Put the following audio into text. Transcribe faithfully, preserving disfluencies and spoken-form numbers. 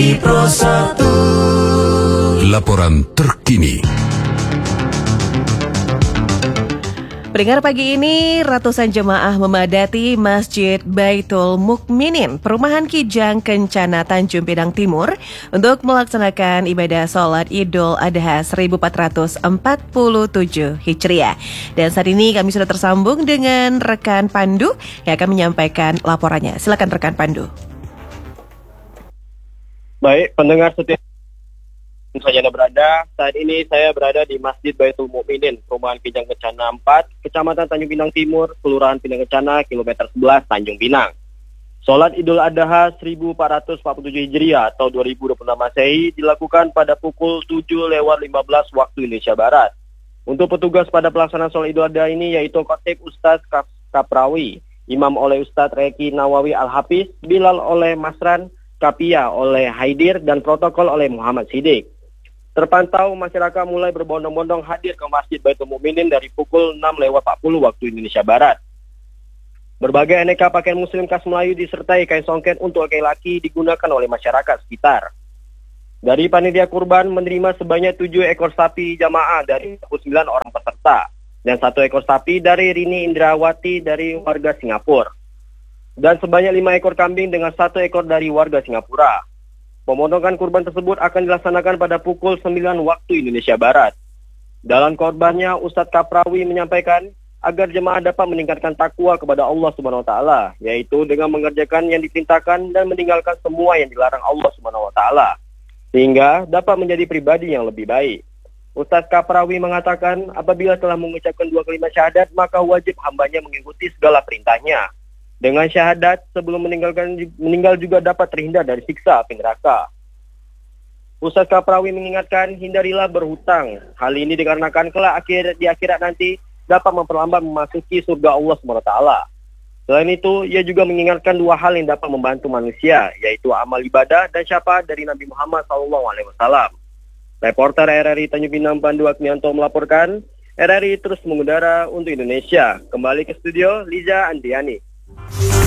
I Pro satu. Laporan terkini. Pendengar, pagi ini ratusan jemaah memadati Masjid Baitul Mukminin, Perumahan Kijang Kencana, Tanjung Pinang Timur untuk melaksanakan ibadah sholat Idul Adha seribu empat ratus empat puluh tujuh Hijriah. Dan saat ini kami sudah tersambung dengan rekan Pandu yang akan menyampaikan laporannya. Silakan rekan Pandu. Baik, pendengar setia saya berada, saat ini saya berada di Masjid Baitul Mukminin, Perumahan Kijang Kencana empat, Kecamatan Tanjung Pinang Timur, Kelurahan Pinang Kencana, kilometer sebelas, Tanjung Pinang. Sholat Idul Adha seribu empat ratus empat puluh tujuh Hijriah atau dua ribu dua puluh enam Masehi dilakukan pada pukul tujuh lewat lima belas waktu Indonesia Barat. Untuk petugas pada pelaksanaan sholat Idul Adha ini yaitu Khotib Ustadz Kaprawi, Imam oleh Ustadz Reki Nawawi Al-Hafiz, Bilal oleh Masran, Kapia oleh Haidir, dan protokol oleh Muhammad Siddiq. Terpantau masyarakat mulai berbondong-bondong hadir ke Masjid Baitul Mukminin dari pukul enam lewat empat puluh waktu Indonesia Barat. Berbagai aneka pakaian muslim khas Melayu disertai kain songket untuk laki-laki digunakan oleh masyarakat sekitar. Dari panitia kurban menerima sebanyak tujuh ekor sapi jamaah dari dua puluh sembilan orang peserta dan satu ekor sapi dari Rini Indrawati dari warga Singapura. Dan sebanyak lima ekor kambing dengan satu ekor dari warga Singapura. Pemotongan kurban tersebut akan dilaksanakan pada pukul sembilan waktu Indonesia Barat. Dalam korbannya, Ustadz Kaprawi menyampaikan agar jemaah dapat meningkatkan takwa kepada Allah Subhanahu Wa Taala, yaitu dengan mengerjakan yang diperintahkan dan meninggalkan semua yang dilarang Allah Subhanahu Wa Taala, sehingga dapat menjadi pribadi yang lebih baik. Ustadz Kaprawi mengatakan apabila telah mengucapkan dua kalimat syahadat, maka wajib hambanya mengikuti segala perintahnya. Dengan syahadat, sebelum meninggalkan meninggal juga dapat terhindar dari siksa api neraka. Ustadz Kaprawi mengingatkan, hindarilah berhutang. Hal ini dikarenakan kelak akhir di akhirat nanti dapat memperlambat memasuki surga Allah subhanahu wa taala. Selain itu, ia juga mengingatkan dua hal yang dapat membantu manusia, yaitu amal ibadah dan syafaat dari Nabi Muhammad shallallahu alaihi wasallam. Reporter R R I Tanjung Pinang Pandu Akmianto melaporkan, R R I terus mengudara untuk Indonesia. Kembali ke studio, Liza Andriani.